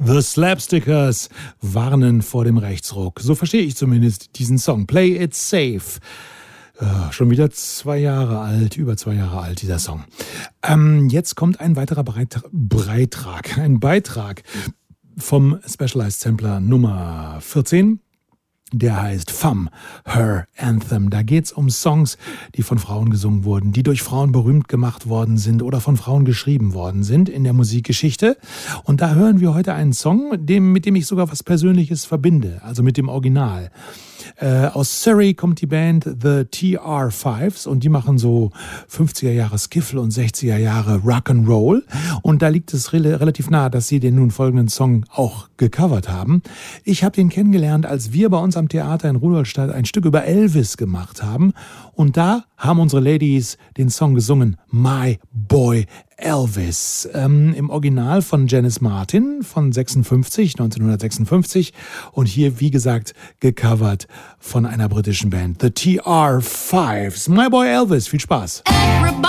The Slapstickers warnen vor dem Rechtsruck. So verstehe ich zumindest diesen Song. Play It Safe. Schon wieder über 2 Jahre alt, dieser Song. Jetzt kommt ein weiterer Beitrag vom Specialized Sampler Nummer 14. Der heißt Femme, Her Anthem. Da geht's um Songs, die von Frauen gesungen wurden, die durch Frauen berühmt gemacht worden sind oder von Frauen geschrieben worden sind in der Musikgeschichte. Und da hören wir heute einen Song, mit dem ich sogar was Persönliches verbinde, also mit dem Original. Aus Surrey kommt die Band The TR5s und die machen so 50er Jahre Skiffle und 60er Jahre Rock'n'Roll. Und da liegt es relativ nahe, dass sie den nun folgenden Song auch gecovert haben. Ich habe den kennengelernt, als wir bei uns am Theater in Rudolstadt ein Stück über Elvis gemacht haben. Und da haben unsere Ladies den Song gesungen, My Boy Elvis, im Original von Janice Martin von 1956 und hier, wie gesagt, gecovert von einer britischen Band, The TR5s. My Boy Elvis, viel Spaß.